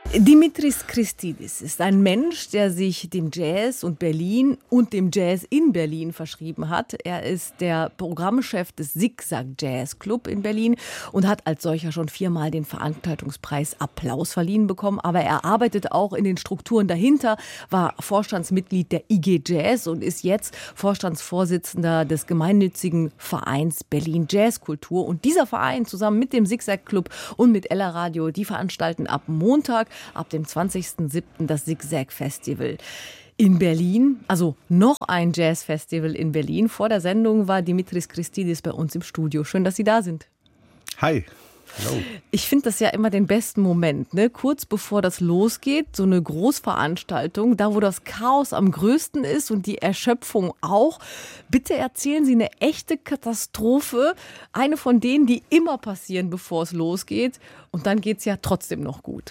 Dimitris Christidis ist ein Mensch, der sich dem Jazz und Berlin und dem Jazz in Berlin verschrieben hat. Er ist der Programmchef des Zigzag Jazz Club in Berlin und hat als solcher schon 4-mal den Veranstaltungspreis Applaus verliehen bekommen. Aber er arbeitet auch in den Strukturen dahinter, war Vorstandsmitglied der IG Jazz und ist jetzt Vorstandsvorsitzender des gemeinnützigen Vereins Berlin Jazzkultur. Und dieser Verein zusammen mit dem Zigzag Club und mit Ella Radio, die veranstalten ab Montag, ab dem 20.07. das Zigzag Festival in Berlin. Also noch ein Jazzfestival in Berlin. Vor der Sendung war Dimitris Christidis bei uns im Studio. Schön, dass Sie da sind. Hi. Hallo. Ich finde das ja immer den besten Moment, ne? Kurz bevor das losgeht, so eine Großveranstaltung, da wo das Chaos am größten ist und die Erschöpfung auch. Bitte erzählen Sie eine echte Katastrophe, eine von denen, die immer passieren, bevor es losgeht. Und dann geht es ja trotzdem noch gut.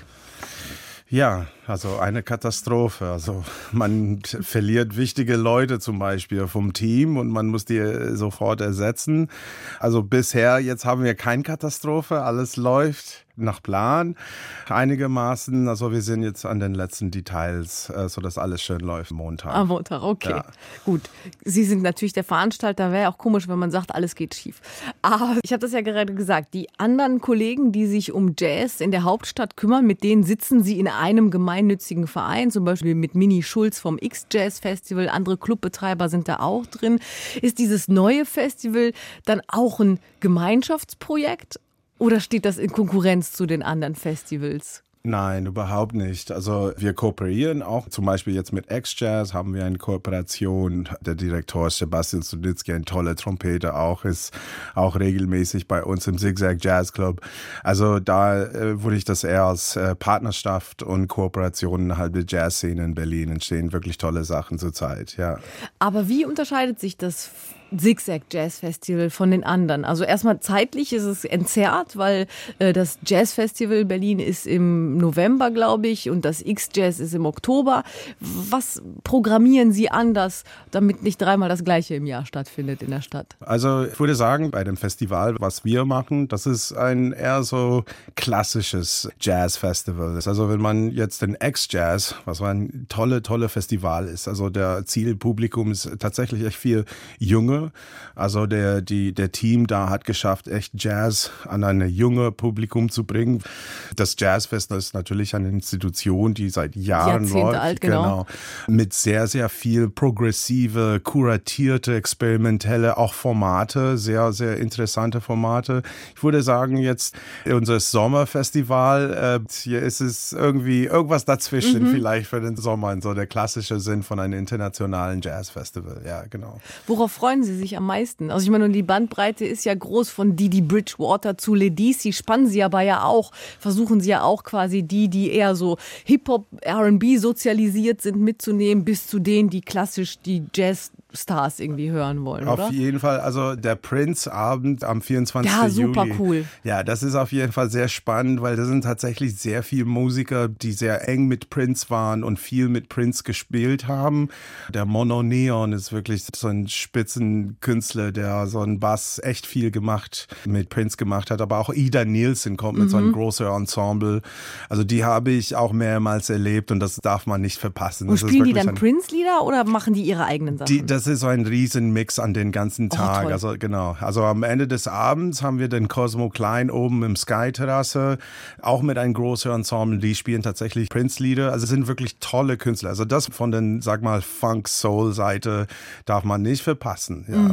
Ja, also eine Katastrophe. Also man verliert wichtige Leute zum Beispiel vom Team und man muss die sofort ersetzen. Also bisher, jetzt haben wir keine Katastrophe, alles läuft nach Plan einigermaßen. Also wir sind jetzt an den letzten Details, sodass alles schön läuft Montag. Am Montag, okay. Ja. Gut. Sie sind natürlich der Veranstalter, wäre ja auch komisch, wenn man sagt, alles geht schief. Aber ich habe das ja gerade gesagt, die anderen Kollegen, die sich um Jazz in der Hauptstadt kümmern, mit denen sitzen Sie in einem gemeinnützigen Verein, zum Beispiel mit Mini Schulz vom X-Jazz Festival, andere Clubbetreiber sind da auch drin. Ist dieses neue Festival dann auch ein Gemeinschaftsprojekt? Oder steht das in Konkurrenz zu den anderen Festivals? Nein, überhaupt nicht. Also wir kooperieren auch, zum Beispiel jetzt mit X-Jazz haben wir eine Kooperation. Der Direktor Sebastian Studnitzky, ein toller Trompeter auch, ist auch regelmäßig bei uns im Zigzag Jazz Club. Also da würde ich das eher als Partnerschaft und Kooperation innerhalb der Jazzszene in Berlin entstehen. Wirklich tolle Sachen zurzeit, ja. Aber wie unterscheidet sich das Zigzag Jazz Festival von den anderen? Also erstmal zeitlich ist es entzerrt, weil das Jazz Festival Berlin ist im November, glaube ich, und das X-Jazz ist im Oktober. Was programmieren Sie anders, damit nicht 3-mal das Gleiche im Jahr stattfindet in der Stadt? Also ich würde sagen, bei dem Festival, was wir machen, das ist ein eher so klassisches Jazz-Festival. Also wenn man jetzt den X-Jazz, was ein tolle Festival ist, also der Zielpublikum ist tatsächlich echt viel jünger. Also der Team da hat geschafft, echt Jazz an ein junge Publikum zu bringen. Das Jazzfest ist natürlich eine Institution, die seit Jahren Jahrzehnte alt, genau. Mit sehr, sehr viel progressive, kuratierte, experimentelle auch Formate, sehr, sehr interessante Formate. Ich würde sagen, jetzt unser Sommerfestival, hier ist es irgendwie irgendwas dazwischen vielleicht für den Sommer, in so der klassische Sinn von einem internationalen Jazzfestival. Ja, genau. Worauf freuen Sie sich am meisten? Also ich meine, die Bandbreite ist ja groß von Didi Bridgewater zu Ledisi, spannen Sie aber ja auch, versuchen Sie ja auch quasi die eher so Hip-Hop, R&B sozialisiert sind, mitzunehmen, bis zu denen, die klassisch die Jazzstars irgendwie hören wollen, oder? Auf jeden Fall, also der Prince-Abend am 24. Ja, super Juli. Cool. Ja, das ist auf jeden Fall sehr spannend, weil da sind tatsächlich sehr viele Musiker, die sehr eng mit Prince waren und viel mit Prince gespielt haben. Der Mono Neon ist wirklich so ein Spitzenkünstler, der so einen Bass echt viel mit Prince gemacht hat, aber auch Ida Nielsen kommt mit so einem großen Ensemble. Also die habe ich auch mehrmals erlebt und das darf man nicht verpassen. Und spielen die dann Prince-Lieder oder machen die ihre eigenen Sachen? Das ist so ein Riesenmix an den ganzen Tag. Toll. Also genau. Also am Ende des Abends haben wir den Cosmo Klein oben im Sky-Terrasse, auch mit einem großen Ensemble. Die spielen tatsächlich Prince-Lieder. Also es sind wirklich tolle Künstler. Also das von den, sag mal, Funk-Soul-Seite darf man nicht verpassen. Ja.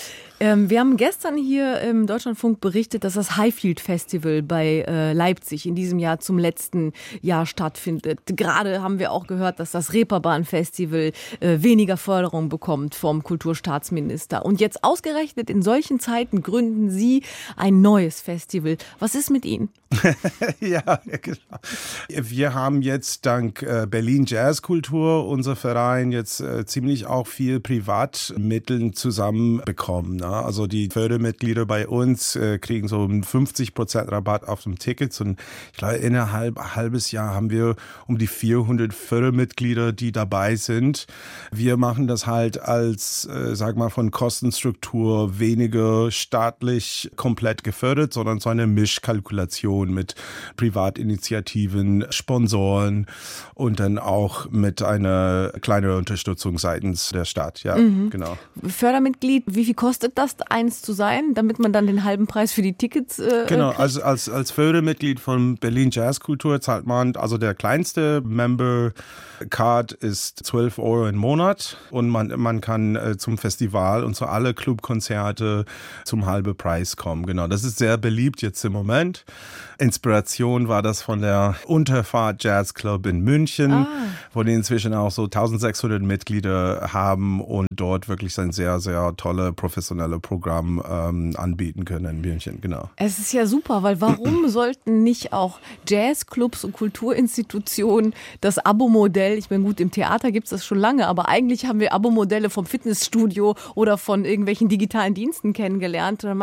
Wir haben gestern hier im Deutschlandfunk berichtet, dass das Highfield Festival bei Leipzig in diesem Jahr zum letzten Jahr stattfindet. Gerade haben wir auch gehört, dass das Reeperbahn Festival weniger Förderung bekommt vom Kulturstaatsminister. Und jetzt ausgerechnet in solchen Zeiten gründen Sie ein neues Festival. Was ist mit Ihnen? Ja, genau. Wir haben jetzt dank Berlin Jazzkultur, unser Verein, jetzt ziemlich auch viel Privatmitteln zusammenbekommen. Ja, also die Fördermitglieder bei uns kriegen so einen 50% Rabatt auf dem Tickets und ich glaube, innerhalb ein halbes Jahr haben wir um die 400 Fördermitglieder, die dabei sind. Wir machen das halt als, sag mal, von Kostenstruktur weniger staatlich komplett gefördert, sondern so eine Mischkalkulation mit Privatinitiativen, Sponsoren und dann auch mit einer kleinen Unterstützung seitens der Stadt. Ja, genau. Fördermitglied, wie viel kostet das, eins zu sein, damit man dann den halben Preis für die Tickets Genau, kriegt? als Fördermitglied von Berlin Jazzkultur zahlt man, also der kleinste Member Card ist 12 Euro im Monat und man kann zum Festival und zu alle Clubkonzerte zum halben Preis kommen. Genau, das ist sehr beliebt jetzt im Moment. Inspiration war das von der Unterfahrt Jazz Club in München, wo die inzwischen auch so 1600 Mitglieder haben und dort wirklich ein sehr, sehr tolles professionelles Programm anbieten können in München. Genau. Es ist ja super, weil warum sollten nicht auch Jazzclubs und Kulturinstitutionen das Abo-Modell, ich meine gut, im Theater gibt es das schon lange, aber eigentlich haben wir Abo-Modelle vom Fitnessstudio oder von irgendwelchen digitalen Diensten kennengelernt. Da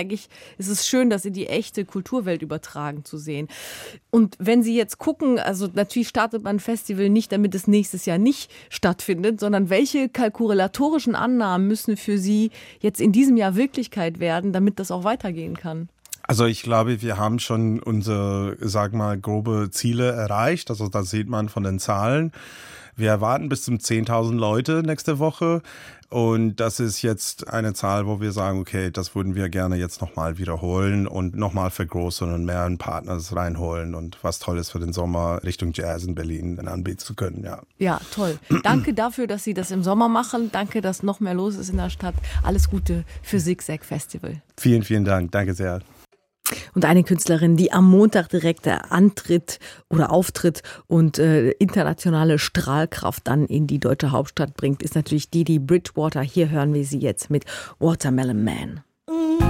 ist es schön, das in die echte Kulturwelt übertragen zu sehen. Und wenn Sie jetzt gucken, also natürlich startet man ein Festival nicht, damit es nächstes Jahr nicht stattfindet, sondern welche kalkulatorischen Annahmen müssen für Sie jetzt in diesem Jahr Wirklichkeit werden, damit das auch weitergehen kann? Also ich glaube, wir haben schon unsere, sag mal, grobe Ziele erreicht. Also das sieht man von den Zahlen. Wir erwarten bis zum 10.000 Leute nächste Woche. Und das ist jetzt eine Zahl, wo wir sagen, okay, das würden wir gerne jetzt nochmal wiederholen und nochmal vergrößern und mehr Partners reinholen und was Tolles für den Sommer Richtung Jazz in Berlin dann anbieten zu können, ja. Ja, toll. Danke dafür, dass Sie das im Sommer machen. Danke, dass noch mehr los ist in der Stadt. Alles Gute für Zigzag Festival. Vielen, vielen Dank. Danke sehr. Und eine Künstlerin, die am Montag direkt auftritt und internationale Strahlkraft dann in die deutsche Hauptstadt bringt, ist natürlich Didi Bridgewater. Hier hören wir sie jetzt mit Watermelon Man.